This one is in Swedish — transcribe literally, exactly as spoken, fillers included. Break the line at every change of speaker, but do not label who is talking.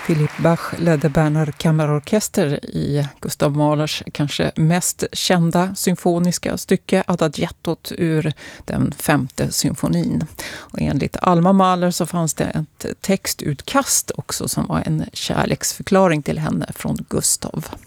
Philipp Bach ledde Berner Kammerorkester i Gustav Mahlers kanske mest kända symfoniska stycke Adagiettot ur den femte symfonin. Och enligt Alma Mahler så fanns det ett textutkast också som var en kärleksförklaring till henne från Gustav.